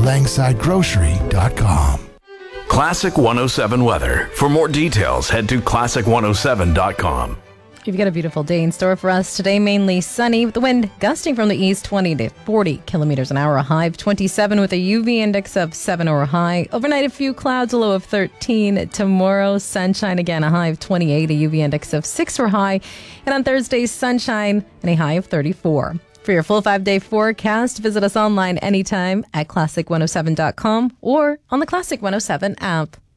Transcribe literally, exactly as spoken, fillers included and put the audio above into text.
langside grocery dot com. Classic one oh seven weather. For more details, head to classic one oh seven dot com. You've got a beautiful day in store for us today. Mainly sunny with the wind gusting from the east twenty to forty kilometers an hour. A high of twenty-seven with a U V index of seven or a high. Overnight, a few clouds, a low of thirteen. Tomorrow, sunshine again, a high of twenty-eight, a U V index of six or high. And on Thursday, sunshine and a high of thirty-four. For your full five-day forecast, visit us online anytime at classic one oh seven dot com or on the Classic one oh seven app.